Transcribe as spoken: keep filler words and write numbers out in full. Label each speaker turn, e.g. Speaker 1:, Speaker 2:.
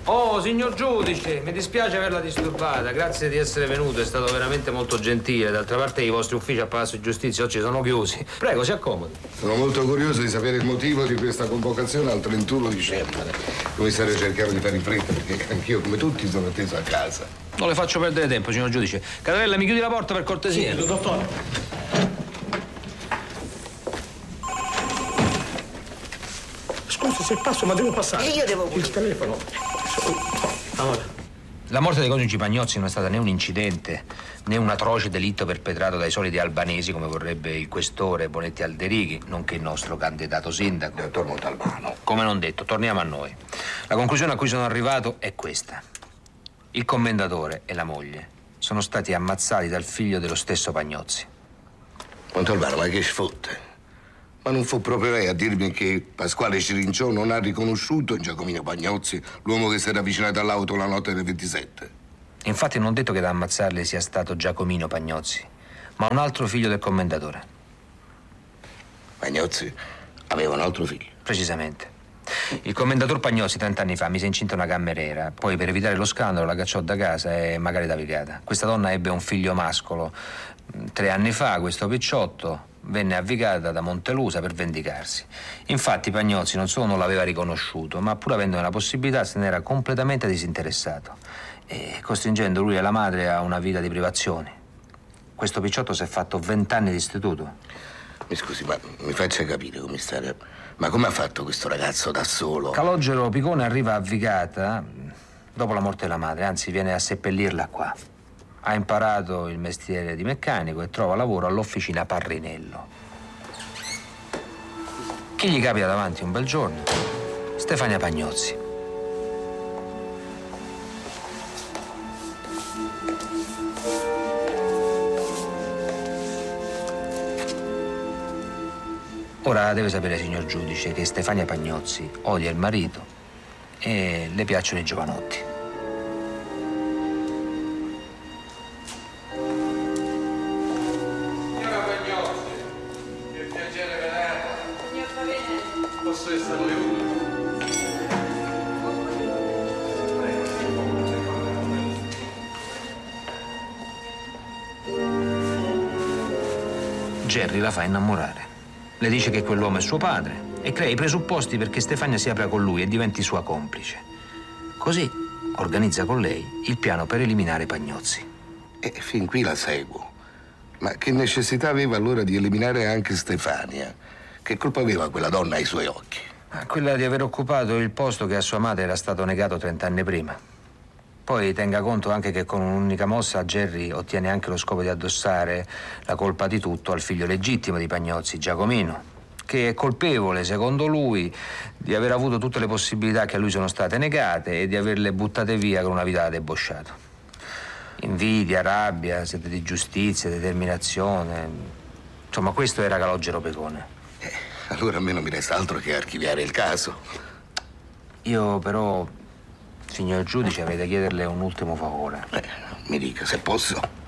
Speaker 1: Oh, signor giudice, mi dispiace averla disturbata. Grazie di essere venuto, è stato veramente molto gentile. D'altra parte i vostri uffici a Palazzo di Giustizia oggi sono chiusi. Prego, si accomodi.
Speaker 2: Sono molto curioso di sapere il motivo di questa convocazione al trentuno dicembre. Commissario, cerchiamo di fare in fretta perché anch'io, come tutti, sono atteso a casa.
Speaker 1: Non le faccio perdere tempo, signor giudice. Catarella, mi chiudi la porta per cortesia?
Speaker 3: Sì, dottore. Scusi se passo, ma devo passare.
Speaker 4: E io devo...
Speaker 3: Il telefono. Allora.
Speaker 1: La morte dei coniugi Pagnozzi non è stata né un incidente, né un atroce delitto perpetrato dai soliti albanesi, come vorrebbe il questore Bonetti Alderighi, nonché il nostro candidato sindaco.
Speaker 2: Dottor Montalbano.
Speaker 1: Come non detto, torniamo a noi. La conclusione a cui sono arrivato è questa. Il commendatore e la moglie sono stati ammazzati dal figlio dello stesso Pagnozzi.
Speaker 2: Montalbano, ma che sfotte? Ma non fu proprio lei a dirmi che Pasquale Cirinciò non ha riconosciuto in Giacomino Pagnozzi l'uomo che si era avvicinato all'auto la notte del ventisette?
Speaker 1: Infatti non ho detto che ad ammazzarli sia stato Giacomino Pagnozzi, ma un altro figlio del commendatore.
Speaker 2: Pagnozzi aveva un altro figlio?
Speaker 1: Precisamente. Il commendator Pagnozzi trent'anni fa mise incinta una cameriera, poi per evitare lo scandalo la cacciò da casa e magari da vigata. Questa donna ebbe un figlio mascolo. Tre anni fa questo picciotto venne avvicata da Montelusa per vendicarsi. Infatti Pagnozzi non solo non l'aveva riconosciuto, ma pur avendone la possibilità se n'era completamente disinteressato, e costringendo lui e la madre a una vita di privazioni. Questo picciotto si è fatto vent'anni di istituto.
Speaker 2: Mi scusi, ma mi faccia capire, commissario, ma come ha fatto questo ragazzo da solo?
Speaker 1: Calogero Picone arriva a Vigata dopo la morte della madre, anzi viene a seppellirla qua. Ha imparato il mestiere di meccanico e trova lavoro all'officina Parrinello. Chi gli capita davanti un bel giorno? Stefania Pagnozzi. Ora deve sapere, signor giudice, che Stefania Pagnozzi odia il marito e le piacciono i giovanotti.
Speaker 5: Posso essere utile?
Speaker 1: Jerry la fa innamorare. Le dice che quell'uomo è suo padre e crea i presupposti perché Stefania si apra con lui e diventi sua complice. Così organizza con lei il piano per eliminare Pagnozzi.
Speaker 2: E fin qui la seguo. Ma che necessità aveva allora di eliminare anche Stefania? Che colpa aveva quella donna ai suoi occhi?
Speaker 1: Quella di aver occupato il posto che a sua madre era stato negato trent'anni prima. Poi tenga conto anche che con un'unica mossa Jerry ottiene anche lo scopo di addossare la colpa di tutto al figlio legittimo di Pagnozzi, Giacomino, che è colpevole, secondo lui, di aver avuto tutte le possibilità che a lui sono state negate e di averle buttate via con una vita da debosciato. Invidia, rabbia, sete di giustizia, determinazione. Insomma, questo era Calogero Picone.
Speaker 2: Eh, allora a me non mi resta altro che archiviare il caso.
Speaker 1: Io però, signor giudice, avrei da chiederle un ultimo favore.
Speaker 2: Eh, mi dica, se posso.